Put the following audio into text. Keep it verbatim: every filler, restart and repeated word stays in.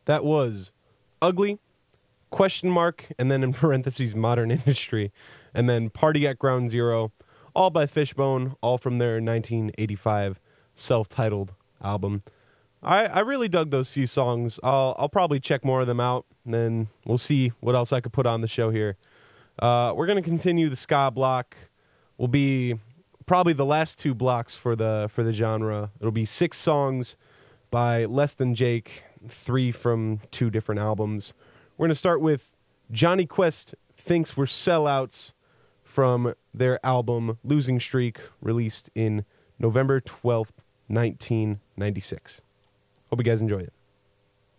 That was Ugly, question mark, and then in parentheses, Modern Industry, and then Party at Ground Zero, all by Fishbone, all from their nineteen eighty-five self-titled album. I, I really dug those few songs. I'll I'll probably check more of them out, and then we'll see what else I could put on the show here. Uh, we're going to continue the ska block. Will be probably the last two blocks for the for the genre. It'll be six songs by Less Than Jake, three from two different albums. We're going to start with Johnny Quest Thinks We're Sellouts from their album Losing Streak, released in November twelfth, nineteen ninety-six. Hope you guys enjoy it.